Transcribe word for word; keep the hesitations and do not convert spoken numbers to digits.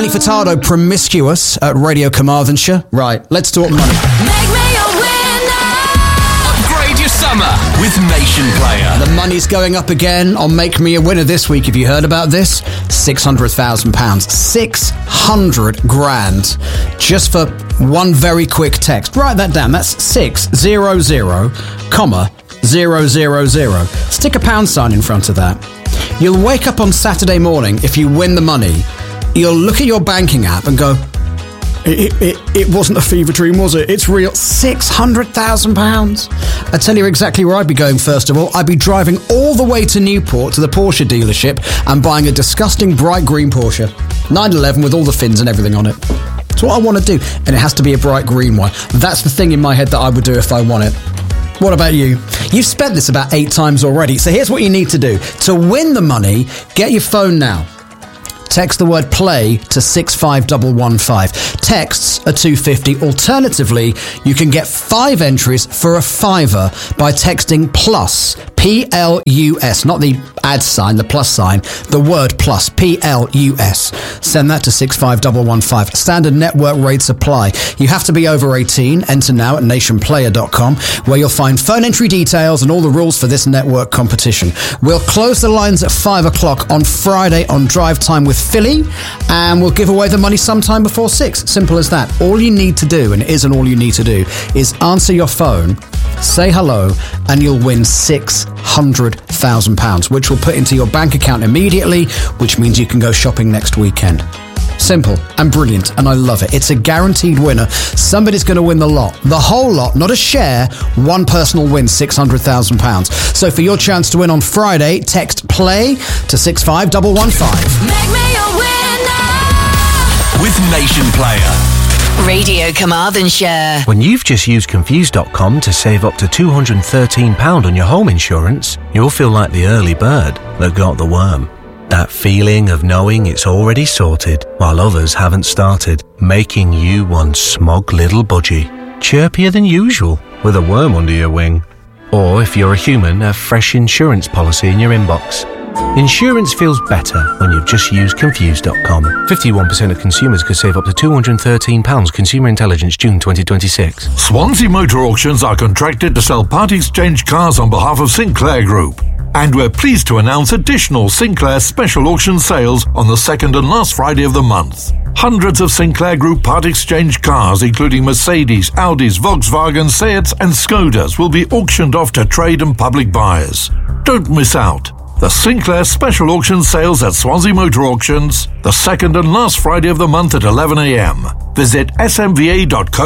Nelly Furtado, Promiscuous at Radio Carmarthenshire. Right, let's talk money. Make me a winner. Upgrade your summer with Nation Player. The money's going up again on Make Me a Winner this week. Have you heard about this? six hundred thousand pounds. six hundred grand. Just for one very quick text. Write that down. That's six hundred, comma, zero zero zero. Stick a pound sign in front of that. You'll wake up on Saturday morning, if you win the money, you'll look at your banking app and go, It, it, it wasn't a fever dream, was it? It's real. six hundred thousand pounds. I tell you exactly where I'd be going first of all. I'd be driving all the way to Newport to the Porsche dealership and buying a disgusting bright green Porsche. nine eleven with all the fins and everything on it. That's what I want to do. And it has to be a bright green one. That's the thing in my head that I would do if I won it. What about you? You've spent this about eight times already. So here's what you need to do. To win the money, get your phone now. Text the word play to six five one one five. Texts are two pounds fifty. Alternatively, you can get five entries for a fiver by texting plus, P L U S, not the add sign, the plus sign, the word plus, P L U S. Send that to six five one one five. Standard network rates apply. You have to be over eighteen. Enter now at nation player dot com, where you'll find phone entry details and all the rules for this network competition. We'll close the lines at five o'clock on Friday on Drive Time with Philly, and we'll give away the money sometime before six. Simple as that. All you need to do, and it isn't all you need to do, is answer your phone, say hello, and you'll win six hundred thousand pounds, which will put into your bank account immediately, which means you can go shopping next weekend. Simple and brilliant, and I love it. It's a guaranteed winner. Somebody's going to win the lot. The whole lot, not a share. One person will win six hundred thousand pounds. So for your chance to win on Friday, text PLAY to six five one one five. Make me a winner. With Nation Player. Radio Carmarthenshire. When you've just used Confused dot com to save up to two hundred thirteen pounds on your home insurance, you'll feel like the early bird that got the worm. That feeling of knowing it's already sorted while others haven't started, making you one smug little budgie, chirpier than usual with a worm under your wing. Or if you're a human, a fresh insurance policy in your inbox. Insurance feels better when you've just used Confused dot com. fifty-one percent of consumers could save up to two hundred thirteen pounds. Consumer Intelligence, June twenty twenty-six. Swansea Motor Auctions are contracted to sell part exchange cars on behalf of Sinclair Group. And we're pleased to announce additional Sinclair special auction sales on the second and last Friday of the month. Hundreds of Sinclair Group part exchange cars, including Mercedes, Audis, Volkswagen, Seats and Skodas, will be auctioned off to trade and public buyers. Don't miss out. The Sinclair Special Auction Sales at Swansea Motor Auctions, the second and last Friday of the month at eleven a m. Visit s m v a dot co